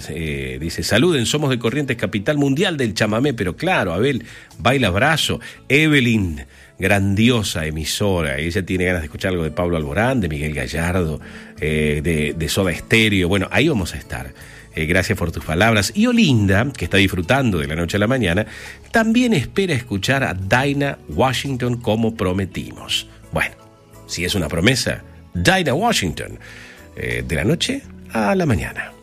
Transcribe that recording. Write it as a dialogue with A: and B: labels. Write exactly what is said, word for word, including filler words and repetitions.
A: eh, dice, saluden, somos de Corrientes, capital mundial del chamamé, pero claro, Abel, baila abrazo. Evelyn, grandiosa emisora, ella tiene ganas de escuchar algo de Pablo Alborán, de Miguel Gallardo, eh, de, de Soda Stereo. Bueno, ahí vamos a estar. Eh, gracias por tus palabras. Y Olinda, que está disfrutando de la noche a la mañana, también espera escuchar a Dinah Washington como prometimos. Bueno, si es una promesa, Dinah Washington, eh, de la noche a la mañana.